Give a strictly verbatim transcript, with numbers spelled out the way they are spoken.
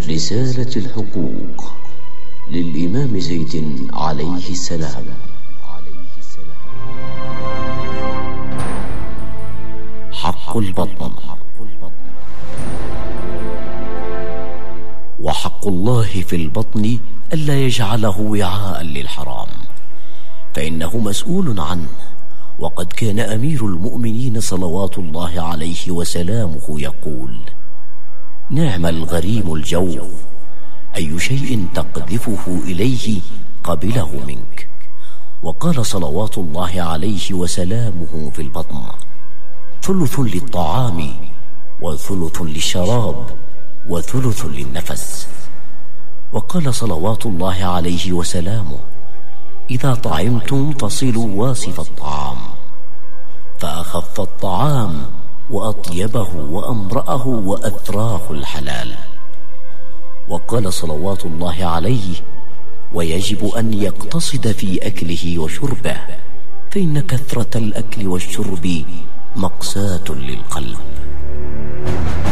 رسالة الحقوق للإمام زيد عليه السلام. حق البطن. وحق الله في البطن ألا يجعله وعاء للحرام، فإنه مسؤول عنه. وقد كان أمير المؤمنين صلوات الله عليه وسلامه يقول: نعم الغريم الجوف، أي شيء تقذفه إليه قبله منك. وقال صلوات الله عليه وسلامه في البطن: ثلث للطعام وثلث للشراب وثلث للنفس. وقال صلوات الله عليه وسلامه: إذا طعمتم فصلوا واصف الطعام، فأخف الطعام وأطيبه وأمرأه وأثراه الحلال. وقال صلوات الله عليه: ويجب أن يقتصد في أكله وشربه، فإن كثرة الأكل والشرب مقساة للقلب.